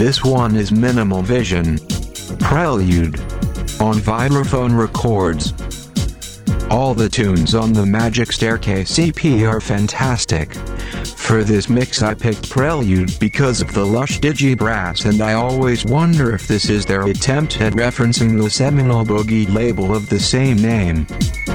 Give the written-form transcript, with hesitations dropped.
This one is Minimal Vision. Prelude. On Vibraphone Records. All the tunes on the Magic Staircase EP are fantastic. For this mix I picked Prelude because of the lush digi-brass, and I always wonder if this is their attempt at referencing the seminal boogie label of the same name.